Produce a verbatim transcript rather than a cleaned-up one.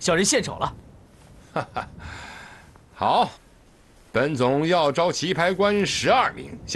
小人献丑了。 哈哈，好，本总要招棋牌官十二名。